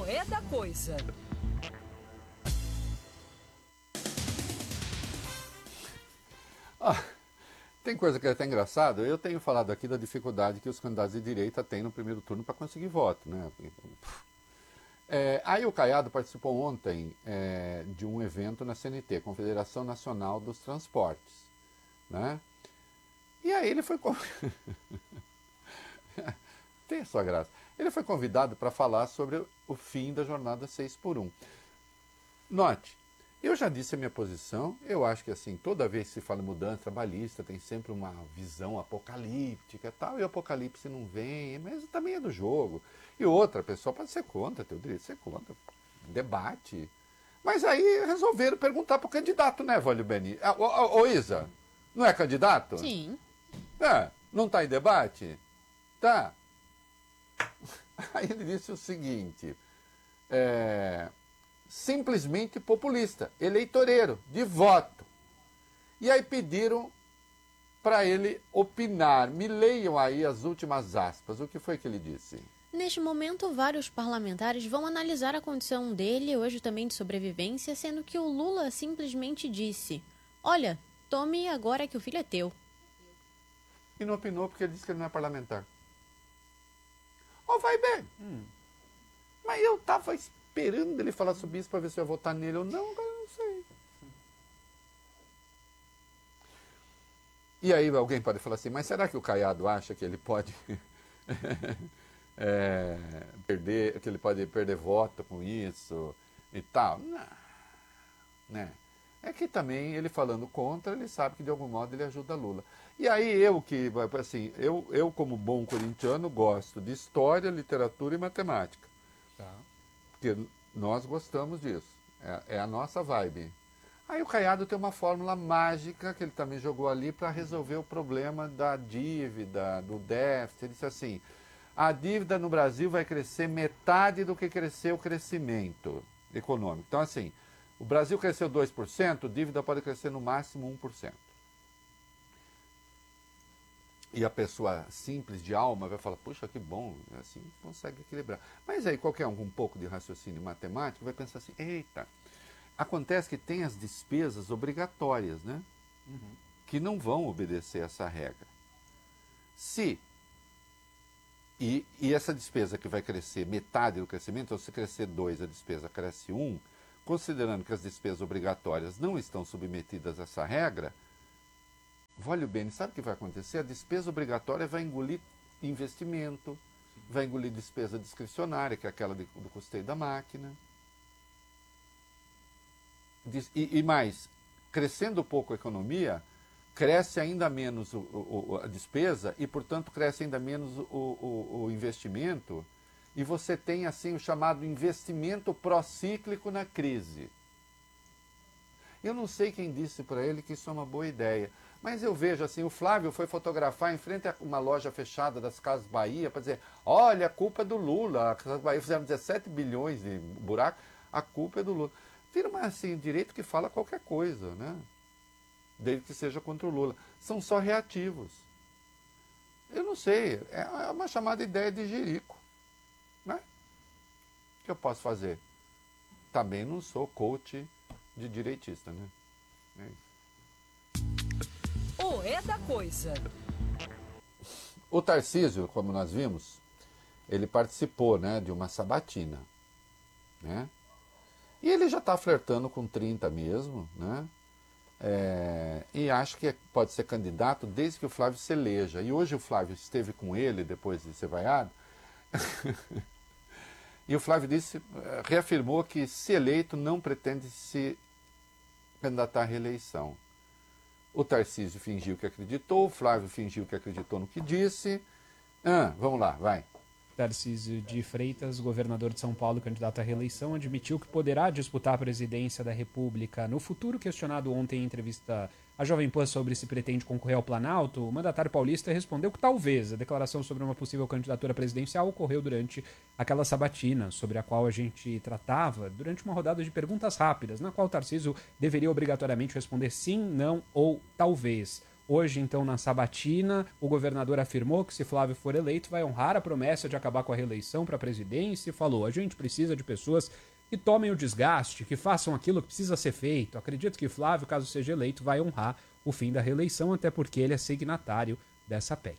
É da coisa. Tem coisa que é até engraçado. Eu tenho falado aqui da dificuldade que os candidatos de direita têm no primeiro turno para conseguir voto, né? Aí o Caiado participou ontem de um evento na CNT, Confederação Nacional dos Transportes, né? E aí ele foi... Tem a sua graça. Ele foi convidado para falar sobre o fim da jornada 6x1. Note, eu já disse a minha posição, eu acho que assim, toda vez que se fala em mudança trabalhista, tem sempre uma visão apocalíptica e tal, e o apocalipse não vem, mas também é do jogo. E outra, a pessoa pode ser contra, tem o direito de ser contra, debate. Mas aí resolveram perguntar para o candidato, né, Vólio Beni? Ô Isa, não é candidato? Sim. Não está em debate? Tá. Aí ele disse o seguinte, simplesmente populista, eleitoreiro, de voto. E aí pediram para ele opinar. Me leiam aí as últimas aspas. O que foi que ele disse? Neste momento, vários parlamentares vão analisar a condição dele, hoje também de sobrevivência, sendo que o Lula simplesmente disse: olha, tome agora que o filho é teu. E não opinou porque ele disse que ele não é parlamentar. Vai bem. Mas eu estava esperando ele falar sobre isso para ver se eu ia votar nele ou não, agora eu não sei. E aí alguém pode falar assim, mas será que o Caiado acha que ele pode perder voto com isso e tal? Não. Né? É que também ele falando contra, ele sabe que de algum modo ele ajuda Lula. E aí eu como bom corintiano gosto de história, literatura e matemática. Tá. Porque nós gostamos disso. É a nossa vibe. Aí o Caiado tem uma fórmula mágica que ele também jogou ali para resolver o problema da dívida, do déficit. Ele disse assim, a dívida no Brasil vai crescer metade do que cresceu o crescimento econômico. Então assim, o Brasil cresceu 2%, a dívida pode crescer no máximo 1%. E a pessoa simples de alma vai falar, puxa, que bom, assim consegue equilibrar. Mas aí qualquer um com um pouco de raciocínio matemático vai pensar assim, eita, acontece que tem as despesas obrigatórias, né? Que não vão obedecer essa regra. E essa despesa que vai crescer metade do crescimento, ou se crescer 2, a despesa cresce 1, considerando que as despesas obrigatórias não estão submetidas a essa regra, Vólio Bene, sabe o que vai acontecer? A despesa obrigatória vai engolir investimento, vai engolir despesa discricionária, que é aquela do custeio da máquina. E mais, crescendo pouco a economia, cresce ainda menos a despesa e, portanto, cresce ainda menos o investimento. E você tem, assim, o chamado investimento procíclico na crise. Eu não sei quem disse para ele que isso é uma boa ideia, mas eu vejo assim, o Flávio foi fotografar em frente a uma loja fechada das Casas Bahia para dizer, olha, a culpa é do Lula, as Casas Bahia fizeram 17 bilhões de buraco, a culpa é do Lula. Vira assim, direito que fala qualquer coisa, né? Desde que seja contra o Lula. São só reativos. Eu não sei, é uma chamada ideia de jirico, né? O que eu posso fazer? Também não sou coach de direitista, né? É isso. É da coisa. O Tarcísio, como nós vimos, ele participou, né, de uma sabatina, né? E ele já está flertando com 30 mesmo, né? E acho que pode ser candidato desde que o Flávio se eleja. E hoje o Flávio esteve com ele, depois de ser vaiado, e o Flávio reafirmou que, se eleito, não pretende se candidatar à reeleição. O Tarcísio fingiu que acreditou, o Flávio fingiu que acreditou no que disse. Vamos lá, vai. Tarcísio de Freitas, governador de São Paulo, candidato à reeleição, admitiu que poderá disputar a presidência da República no futuro. Questionado ontem em entrevista à Jovem Pan sobre se pretende concorrer ao Planalto, o mandatário paulista respondeu que talvez. A declaração sobre uma possível candidatura presidencial ocorreu durante aquela sabatina, sobre a qual a gente tratava, durante uma rodada de perguntas rápidas, na qual Tarcísio deveria obrigatoriamente responder sim, não ou talvez. Hoje, então, na sabatina, o governador afirmou que se Flávio for eleito, vai honrar a promessa de acabar com a reeleição para a presidência e falou: a gente precisa de pessoas que tomem o desgaste, que façam aquilo que precisa ser feito. Acredito que Flávio, caso seja eleito, vai honrar o fim da reeleição, até porque ele é signatário dessa PEC.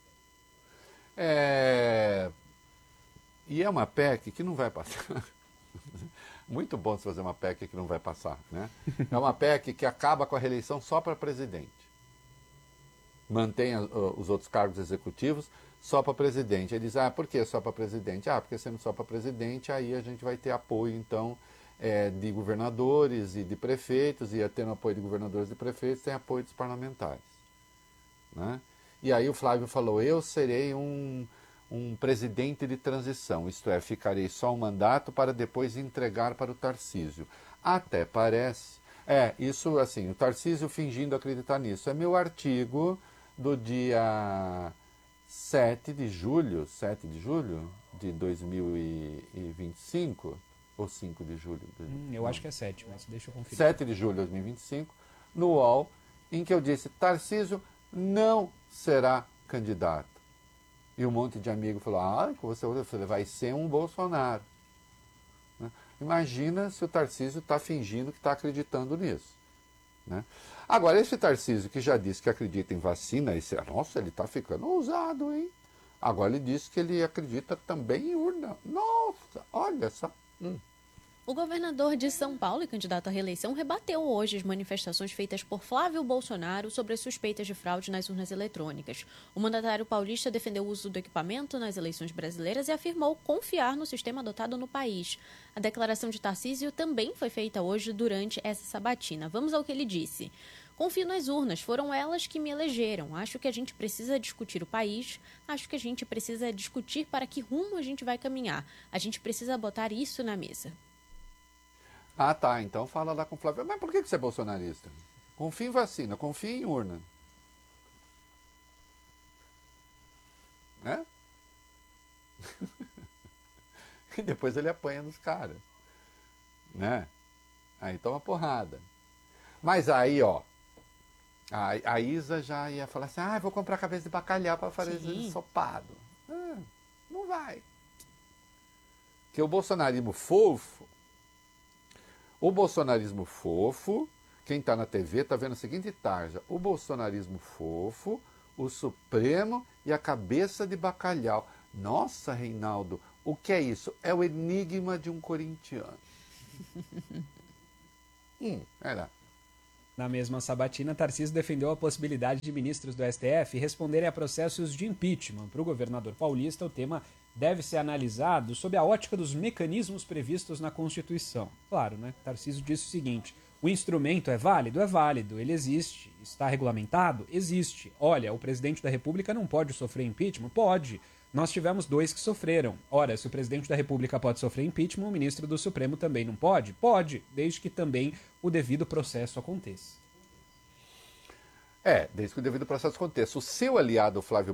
E é uma PEC que não vai passar. Muito bom se fazer uma PEC que não vai passar, né? É uma PEC que acaba com a reeleição só para presidente. Mantém os outros cargos executivos só para presidente. Ele diz, por que só para presidente? Porque sendo só para presidente, aí a gente vai ter apoio, então, de governadores e de prefeitos, e tendo apoio de governadores e prefeitos, tem apoio dos parlamentares, né? E aí o Flávio falou, eu serei um presidente de transição, isto é, ficarei só um mandato para depois entregar para o Tarcísio. Até parece... isso assim, o Tarcísio fingindo acreditar nisso. É meu artigo do dia 7 de julho de 2025, ou 5 de julho? Eu acho que é 7, mas deixa eu conferir. 7 de julho de 2025, no UOL, em que eu disse, Tarcísio não será candidato. E um monte de amigo falou, você vai ser um Bolsonaro. Né? Imagina se o Tarcísio está fingindo que está acreditando nisso. Né? Agora, esse Tarcísio que já disse que acredita em vacina, ele está ficando ousado, hein? Agora ele disse que ele acredita também em urna. Nossa, olha só. O governador de São Paulo e candidato à reeleição rebateu hoje as manifestações feitas por Flávio Bolsonaro sobre as suspeitas de fraude nas urnas eletrônicas. O mandatário paulista defendeu o uso do equipamento nas eleições brasileiras e afirmou confiar no sistema adotado no país. A declaração de Tarcísio também foi feita hoje durante essa sabatina. Vamos ao que ele disse. Confio nas urnas, foram elas que me elegeram. Acho que a gente precisa discutir o país, acho que a gente precisa discutir para que rumo a gente vai caminhar. A gente precisa botar isso na mesa. Então fala lá com o Flávio. Mas por que você é bolsonarista? Confia em vacina, confia em urna. Né? E depois ele apanha nos caras. Né? Aí toma porrada. Mas aí, a Isa já ia falar assim, vou comprar cabeça de bacalhau para fazer ensopado. Não vai. Porque o bolsonarismo fofo, quem está na TV está vendo a seguinte tarja, o bolsonarismo fofo, o Supremo e a cabeça de bacalhau. Nossa, Reinaldo, o que é isso? É o enigma de um corintiano. Era. Na mesma sabatina, Tarcísio defendeu a possibilidade de ministros do STF responderem a processos de impeachment. Para o governador paulista, o tema deve ser analisado sob a ótica dos mecanismos previstos na Constituição. Claro, né? Tarcísio disse o seguinte, o instrumento é válido? É válido. Ele existe. Está regulamentado? Existe. Olha, o presidente da República não pode sofrer impeachment? Pode. Nós tivemos 2 que sofreram. Ora, se o presidente da República pode sofrer impeachment, o ministro do Supremo também não pode? Pode, desde que também o devido processo aconteça. Desde que o devido processo aconteça. O seu aliado, Flávio